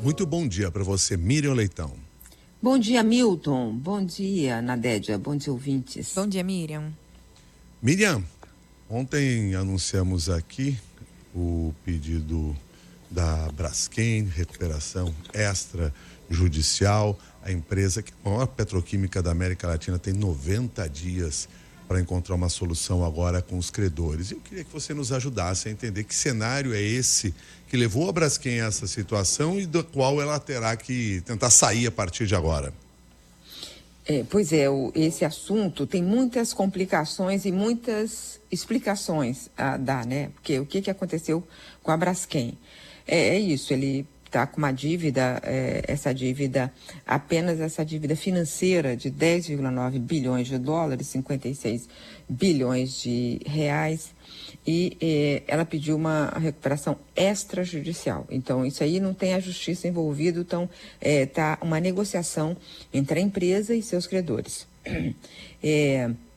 Muito bom dia para você, Miriam Leitão. Bom dia, Milton. Bom dia, Nadédia. Bom dia, ouvintes. Bom dia, Miriam. Miriam, ontem anunciamos aqui o pedido da Braskem, recuperação extrajudicial. A empresa, que é a maior petroquímica da América Latina, tem 90 dias para encontrar uma solução agora com os credores. Eu queria que você nos ajudasse a entender que cenário é esse que levou a Braskem a essa situação e do qual ela terá que tentar sair a partir de agora. Esse assunto tem muitas complicações e muitas explicações a dar, né? Porque o que aconteceu com a Braskem? É isso, ele está com uma dívida, apenas essa dívida financeira de 10,9 bilhões de dólares, 56 bilhões de reais, e ela pediu uma recuperação extrajudicial. Então, isso aí não tem a justiça envolvida, então está uma negociação entre a empresa e seus credores.